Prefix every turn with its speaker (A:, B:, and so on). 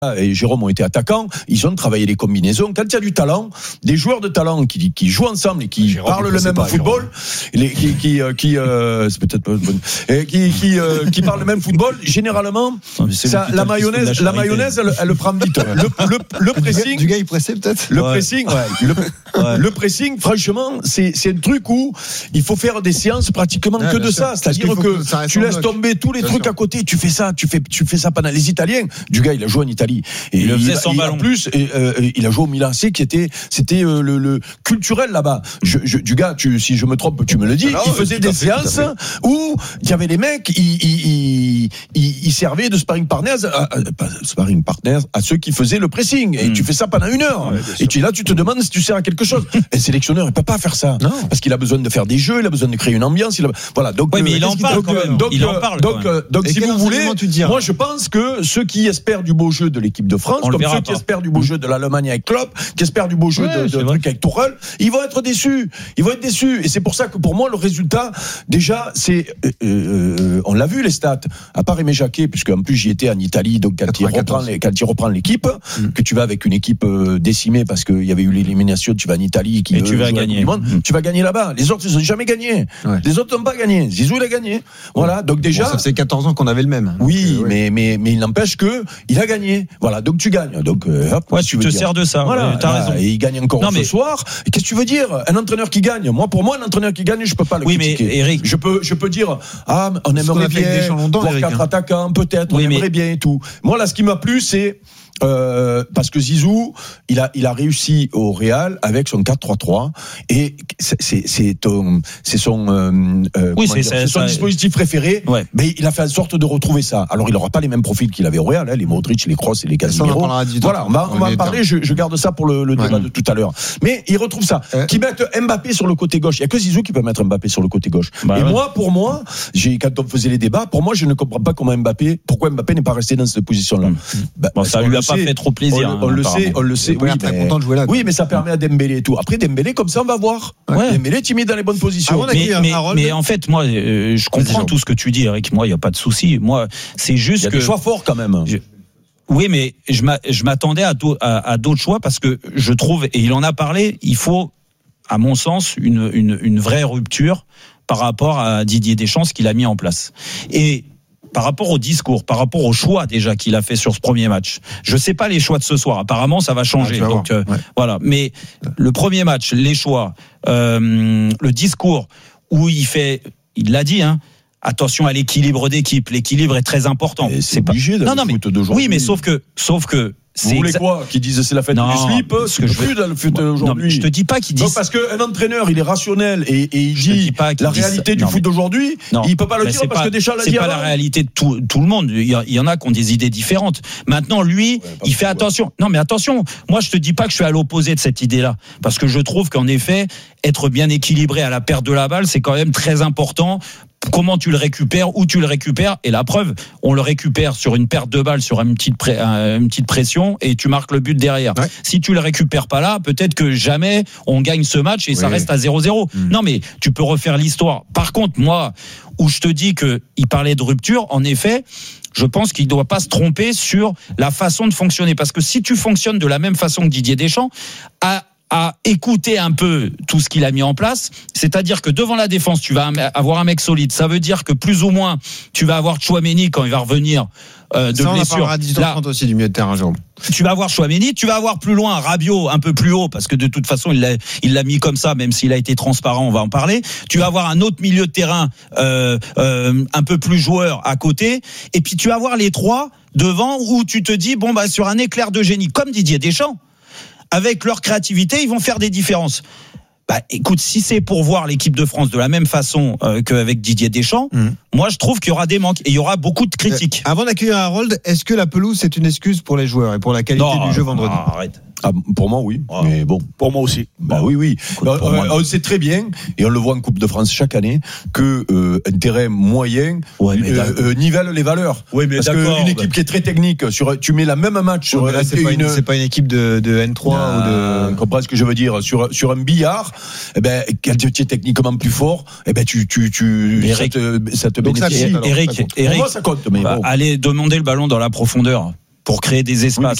A: et Jérôme ont été attaquants, ils ont travaillé les combinaisons. Quand il y a du talent, des joueurs de talent qui jouent ensemble et qui Jérôme, parlent le même football, c'est peut-être pas bonne, qui parlent le même football, généralement, la mayonnaise, elle le prend vite. Le pressing,
B: du gars il pressait peut-être.
A: Le pressing, franchement, c'est un truc où il faut faire des séances pratiquement que de ça. C'est-à-dire que tu laisses tomber tous les trucs à côté, tu fais ça pendant les Italiens. Du gars, il a joué en Italie. Et
C: il le faisait sans ballon.
A: En plus, il a joué au Milan AC, c'était le culturel là-bas. Du gars, si je me trompe, tu me le dis. Il faisait des séances où il y avait les mecs, ils servaient de sparring partners à ceux qui faisaient le pressing. Et tu fais ça pendant 1 heure. Et là, tu te demandes si tu sers à quelque chose. Et le sélectionneur, il peut pas faire ça. Non. Parce qu'il a besoin de faire des jeux, il a besoin de créer une ambiance. Voilà. Donc,
C: mais il en parle quand même.
A: Donc, si vous voulez, moi, je pense que ceux qui espèrent du beau jeu de l'équipe de France, comme ceux qui espèrent du beau jeu de l'Allemagne avec Klopp, qui espèrent du beau jeu de truc avec Tuchel, ils vont être déçus. Et c'est pour ça que pour moi, le résultat, déjà, c'est, on l'a vu les stats, à part Aimé Jacquet, puisque en plus j'y étais en Italie, donc quand il reprend l'équipe, que tu vas avec une équipe décimée parce qu'il y avait eu l'élimination, tu vas en Italie,
C: et tu vas gagner.
A: Tu vas gagner là-bas. Les autres, ils n'ont jamais gagné. Ouais. Les autres n'ont pas gagné. Zizou, il a gagné. Voilà. Donc déjà.
B: Ça faisait 14 ans qu'on avait le même.
A: Oui, mais il n'empêche que il a gagné. Voilà. Donc tu gagnes. Donc, hop.
C: Tu te sers de ça.
A: Voilà.
C: T'as raison.
A: Et il gagne encore ce soir. Et qu'est-ce que tu veux dire? Un entraîneur qui gagne. Pour moi, un entraîneur qui gagne, je peux pas le critiquer.
C: Mais Eric.
A: Je peux dire, on aimerait bien voir 4 attaquants, peut-être. On aimerait bien et tout. Moi, là, ce qui m'a plu, c'est, parce que Zizou, il a réussi au Real avec son 4-3-3 et c'est son dispositif préféré. Ouais. Mais il a fait en sorte de retrouver ça. Alors il n'aura pas les mêmes profils qu'il avait au Real, les Modric, les Kroos et les Casemiro. Voilà, on va en parler. Je garde ça pour le débat de tout à l'heure. Mais il retrouve ça. Qui mette Mbappé sur le côté gauche. Il y a que Zizou qui peut mettre Mbappé sur le côté gauche. Pour moi, quand on faisait les débats, pour moi, je ne comprends pas pourquoi Mbappé n'est pas resté dans cette position-là.
C: Ça lui a pas fait trop plaisir.
A: On le sait.
B: Oui, très content de jouer là.
A: Oui, mais ça permet à Dembélé et tout. Après Dembélé, comme ça, on va voir. Dembélé, tu mets dans les bonnes positions.
C: Mais en fait, moi, je comprends tout ce que tu dis, Eric. Moi, il y a pas de souci. Moi, c'est juste que
A: il y a des choix forts quand même.
C: Oui, mais je m'attendais à d'autres choix parce que je trouve, et il en a parlé, il faut, à mon sens, une vraie rupture par rapport à Didier Deschamps, ce qu'il a mis en place. Et par rapport au discours, par rapport au choix déjà qu'il a fait sur ce premier match. Je sais pas les choix de ce soir. Apparemment, ça va changer. Donc voilà. Mais le premier match, les choix, le discours où il l'a dit, attention à l'équilibre d'équipe. L'équilibre est très important.
A: Et c'est obligé dans le foot d'aujourd'hui.
C: Oui, mais sauf que
A: vous voulez quoi? Qu'ils disent c'est la fête du slip? C'est plus dans le foot aujourd'hui.
C: Non, je te dis pas qu'ils disent.
A: Non, parce qu'un entraîneur, il est rationnel et il dit la réalité du foot d'aujourd'hui. Il peut pas le dire parce que Deschamps l'a dit avant.
C: C'est pas la réalité de tout le monde. Il y en a qui ont des idées différentes. Maintenant, lui, il fait attention. Non, mais attention. Moi, je te dis pas que je suis à l'opposé de cette idée-là. Parce que je trouve qu'en effet, être bien équilibré à la perte de la balle, c'est quand même très important. Comment tu le récupères, où tu le récupères, et la preuve, on le récupère sur une perte de balle, sur une petite pression, et tu marques le but derrière. Ouais. Si tu le récupères pas là, peut-être que jamais on gagne ce match et ça reste à 0-0. Non, mais tu peux refaire l'histoire. Par contre, moi, où je te dis que il parlait de rupture, en effet, je pense qu'il ne doit pas se tromper sur la façon de fonctionner, parce que si tu fonctionnes de la même façon que Didier Deschamps, à écouter un peu tout ce qu'il a mis en place, c'est-à-dire que devant la défense, tu vas avoir un mec solide. Ça veut dire que plus ou moins, tu vas avoir Tchouaméni quand il va revenir de blessure.
B: On parlera à 18h30 aussi du milieu de terrain, Jérôme.
C: Tu vas avoir Tchouaméni, tu vas avoir plus loin Rabiot un peu plus haut, parce que de toute façon, il l'a mis comme ça, même s'il a été transparent, on va en parler. Tu vas avoir un autre milieu de terrain un peu plus joueur à côté, et puis tu vas avoir les trois devant où tu te dis, sur un éclair de génie, comme Didier Deschamps, avec leur créativité, ils vont faire des différences. Écoute, si c'est pour voir l'équipe de France de la même façon qu'avec Didier Deschamps, moi je trouve qu'il y aura des manques et il y aura beaucoup de critiques.
B: Avant d'accueillir Harold, est-ce que la pelouse c'est une excuse pour les joueurs et pour la qualité du jeu vendredi?
C: Arrête.
A: Pour moi, oui. Mais bon.
D: Pour moi aussi.
A: Oui. On sait très bien, et on le voit en Coupe de France chaque année, que un terrain moyen nivelle les valeurs.
D: Oui, mais
A: parce qu'une équipe qui est très technique, tu mets la même match sur
B: c'est pas une équipe de N3 ou de.
A: Comprends ce que je veux dire? Sur un billard, quand tu es techniquement plus fort, ça te bénéficie.
C: Eric,
A: pour moi, ça compte. Mais
C: allez demander le ballon dans la profondeur. pour créer des espaces.